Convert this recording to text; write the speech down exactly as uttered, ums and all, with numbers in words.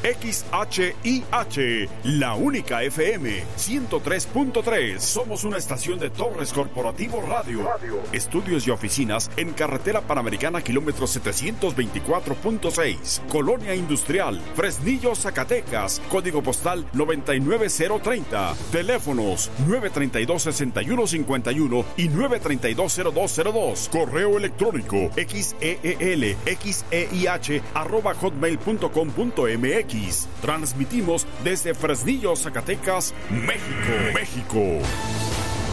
X H I H, la única F M ciento tres punto tres. Somos una estación de Torres Corporativo Radio. Estudios y oficinas en Carretera Panamericana, kilómetro setecientos veinticuatro punto seis. Colonia Industrial, Fresnillo, Zacatecas. Código postal noventa y nueve cero treinta. Teléfonos nueve treinta y dos, sesenta y uno cincuenta y uno y nueve treinta y dos, cero dos cero dos. Correo electrónico xeel xeih arroba hotmail punto com punto mx. Transmitimos desde Fresnillo, Zacatecas, México. México.